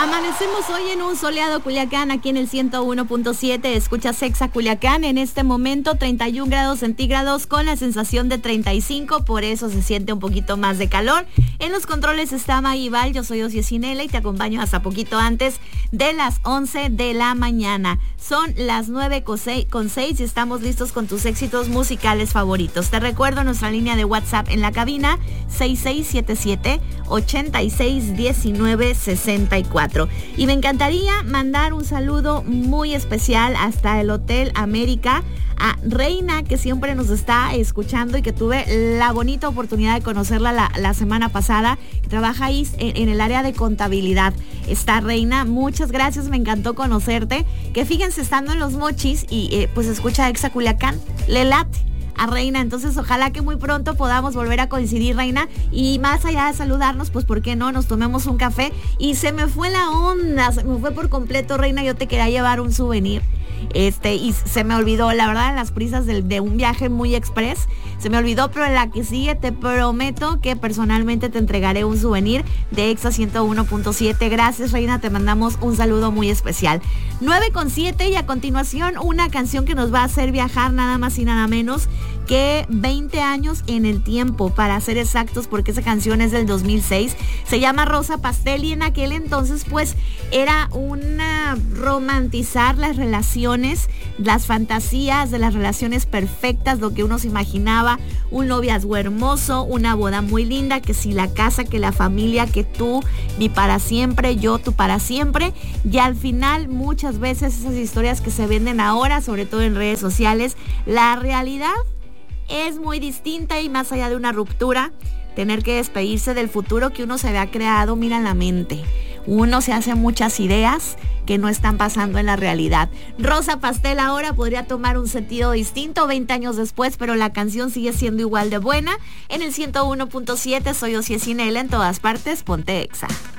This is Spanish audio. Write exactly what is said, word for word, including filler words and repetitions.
Amanecemos hoy en un soleado Culiacán, aquí en el ciento uno punto siete. Escuchas Exa Culiacán. En este momento treinta y un grados centígrados con la sensación de treinta y cinco, por eso se siente un poquito más de calor. En los controles está Maguibal, yo soy Ocie Cinela y te acompaño hasta poquito antes de las once de la mañana. Son las nueve con seis y estamos listos con tus éxitos musicales favoritos. Te recuerdo nuestra línea de WhatsApp en la cabina, seis seis siete siete, ocho seis uno nueve seis cuatro. Y me encantaría mandar un saludo muy especial hasta el Hotel América a Reina, que siempre nos está escuchando y que tuve la bonita oportunidad de conocerla la, la semana pasada. Trabaja ahí en, en el área de contabilidad. Está Reina, muchas gracias, me encantó conocerte. Que fíjense, estando en Los Mochis y eh, pues escucha Exa Culiacán, le late a Reina, entonces ojalá que muy pronto podamos volver a coincidir, Reina, y más allá de saludarnos, pues por qué no, nos tomemos un café. Y se me fue la onda, se me fue por completo, Reina, yo te quería llevar un souvenir, este, y se me olvidó, la verdad, en las prisas de, de un viaje muy express, se me olvidó, pero en la que sigue te prometo que personalmente te entregaré un souvenir de Exa ciento uno punto siete. Gracias, Reina, te mandamos un saludo muy especial. nueve con siete y a continuación una canción que nos va a hacer viajar nada más y nada menos que veinte años en el tiempo, para ser exactos, porque esa canción es del dos mil seis, se llama Rosa Pastel, y en aquel entonces pues era una romantizar las relaciones, las fantasías de las relaciones perfectas, lo que uno se imaginaba, un noviazgo hermoso, una boda muy linda, que si la casa, que la familia, que tú, mi para siempre, yo, tú para siempre, y al final muchas veces esas historias que se venden ahora, sobre todo en redes sociales, la realidad es muy distinta, y más allá de una ruptura, tener que despedirse del futuro que uno se había creado, mira, en la mente. Uno se hace muchas ideas que no están pasando en la realidad. Rosa Pastel ahora podría tomar un sentido distinto veinte años después, pero la canción sigue siendo igual de buena. En el ciento uno punto siete soy Ocie Cinela, en todas partes, ponte Exa.